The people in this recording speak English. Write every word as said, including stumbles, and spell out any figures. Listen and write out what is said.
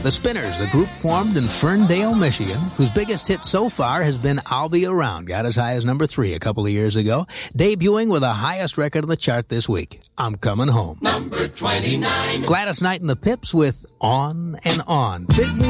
The Spinners, the group formed in Ferndale, Michigan, whose biggest hit so far has been I'll Be Around, got as high as number three a couple of years ago, debuting with the highest record on the chart this week, I'm Coming Home. Number twenty-nine. Gladys Knight and the Pips with On and On. Big